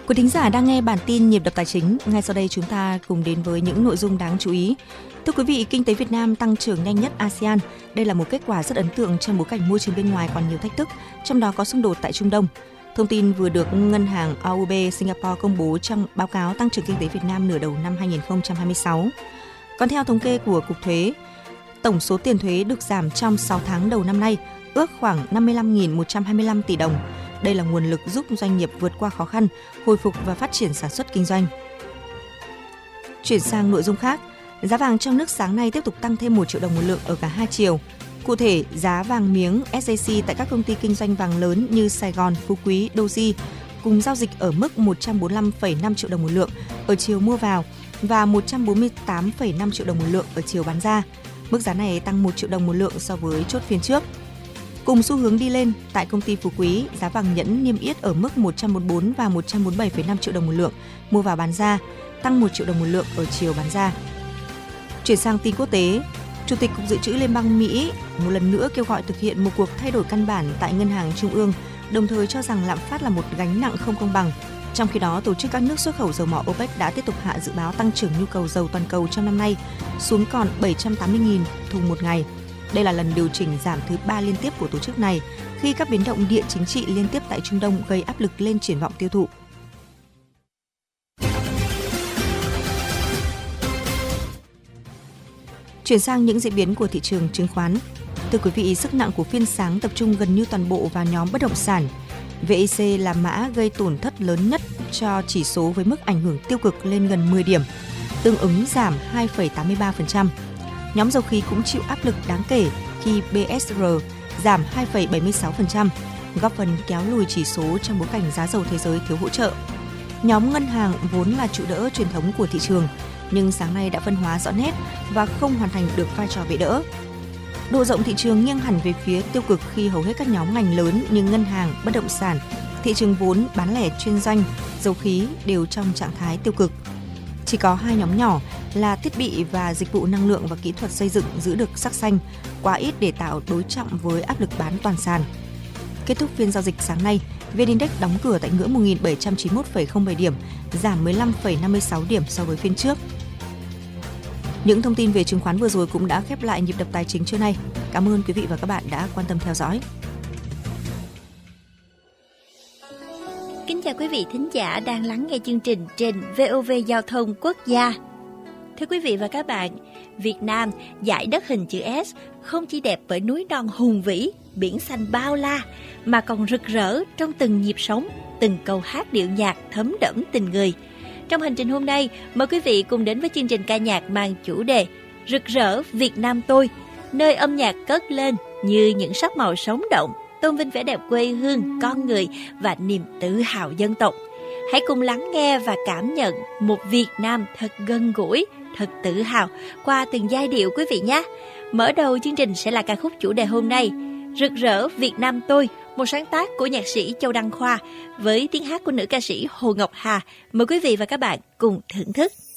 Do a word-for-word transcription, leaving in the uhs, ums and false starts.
Quý thính giả đang nghe bản tin Nhịp đập tài chính. Ngay sau đây chúng ta cùng đến với những nội dung đáng chú ý. Thưa quý vị, kinh tế Việt Nam tăng trưởng nhanh nhất a sê an. Đây là một kết quả rất ấn tượng trong bối cảnh môi trường bên ngoài còn nhiều thách thức, trong đó có xung đột tại Trung Đông. Thông tin vừa được Ngân hàng a u bê Singapore công bố trong báo cáo tăng trưởng kinh tế Việt Nam nửa đầu năm hai không hai sáu. Còn theo thống kê của Cục Thuế, tổng số tiền thuế được giảm trong sáu tháng đầu năm nay ước khoảng năm mươi lăm nghìn một trăm hai mươi lăm tỷ đồng. Đây là nguồn lực giúp doanh nghiệp vượt qua khó khăn, hồi phục và phát triển sản xuất kinh doanh. Chuyển sang nội dung khác, giá vàng trong nước sáng nay tiếp tục tăng thêm một triệu đồng một lượng ở cả hai chiều. Cụ thể, giá vàng miếng ét gi xê tại các công ty kinh doanh vàng lớn như Sài Gòn, Phú Quý, Doji cùng giao dịch ở mức một trăm bốn mươi lăm phẩy năm triệu đồng một lượng ở chiều mua vào và một trăm bốn mươi tám phẩy năm triệu đồng một lượng ở chiều bán ra. Mức giá này tăng một triệu đồng một lượng so với chốt phiên trước. Cùng xu hướng đi lên, tại công ty Phú Quý, giá vàng nhẫn niêm yết ở mức một trăm bốn mươi tư và một trăm bốn mươi bảy phẩy năm triệu đồng một lượng mua vào bán ra, tăng một triệu đồng một lượng ở chiều bán ra. Chuyển sang tin quốc tế, Chủ tịch Cục Dự trữ Liên bang Mỹ một lần nữa kêu gọi thực hiện một cuộc thay đổi căn bản tại Ngân hàng Trung ương, đồng thời cho rằng lạm phát là một gánh nặng không công bằng. Trong khi đó, tổ chức các nước xuất khẩu dầu mỏ OPEC đã tiếp tục hạ dự báo tăng trưởng nhu cầu dầu toàn cầu trong năm nay xuống còn bảy trăm tám mươi nghìn thùng một ngày. Đây là lần điều chỉnh giảm thứ ba liên tiếp của tổ chức này khi các biến động địa chính trị liên tiếp tại Trung Đông gây áp lực lên triển vọng tiêu thụ. Chuyển sang những diễn biến của thị trường chứng khoán. Thưa quý vị, sức nặng của phiên sáng tập trung gần như toàn bộ vào nhóm bất động sản. vê i xê là mã gây tổn thất lớn nhất cho chỉ số với mức ảnh hưởng tiêu cực lên gần mười điểm, tương ứng giảm hai phẩy tám mươi ba phần trăm. Nhóm dầu khí cũng chịu áp lực đáng kể khi bê ét rờ giảm hai phẩy bảy mươi sáu phần trăm, góp phần kéo lùi chỉ số trong bối cảnh giá dầu thế giới thiếu hỗ trợ. Nhóm ngân hàng vốn là trụ đỡ truyền thống của thị trường, nhưng sáng nay đã phân hóa rõ nét và không hoàn thành được vai trò bệ đỡ. Độ rộng thị trường nghiêng hẳn về phía tiêu cực khi hầu hết các nhóm ngành lớn như ngân hàng, bất động sản, thị trường vốn, bán lẻ chuyên doanh, dầu khí đều trong trạng thái tiêu cực. Chỉ có hai nhóm nhỏ là thiết bị và dịch vụ năng lượng và kỹ thuật xây dựng giữ được sắc xanh, quá ít để tạo đối trọng với áp lực bán toàn sàn. Kết thúc phiên giao dịch sáng nay, vê en-Index đóng cửa tại ngưỡng một nghìn bảy trăm chín mươi mốt phẩy không bảy điểm, giảm mười lăm phẩy năm mươi sáu điểm so với phiên trước. Những thông tin về chứng khoán vừa rồi cũng đã khép lại nhịp đập tài chính trưa nay. Cảm ơn quý vị và các bạn đã quan tâm theo dõi. Kính chào quý vị thính giả đang lắng nghe chương trình trên vê o vê Giao thông Quốc gia. Thưa quý vị và các bạn, Việt Nam, dải đất hình chữ S không chỉ đẹp bởi núi non hùng vĩ, biển xanh bao la, mà còn rực rỡ trong từng nhịp sống, từng câu hát điệu nhạc thấm đẫm tình người. Trong hành trình hôm nay, mời quý vị cùng đến với chương trình ca nhạc mang chủ đề Rực rỡ Việt Nam tôi, nơi âm nhạc cất lên như những sắc màu sống động, tôn vinh vẻ đẹp quê hương, con người và niềm tự hào dân tộc. Hãy cùng lắng nghe và cảm nhận một Việt Nam thật gần gũi, thật tự hào qua từng giai điệu quý vị nhé. Mở đầu chương trình sẽ là ca khúc chủ đề hôm nay, Rực rỡ Việt Nam tôi, một sáng tác của nhạc sĩ Châu Đăng Khoa với tiếng hát của nữ ca sĩ Hồ Ngọc Hà. Mời quý vị và các bạn cùng thưởng thức.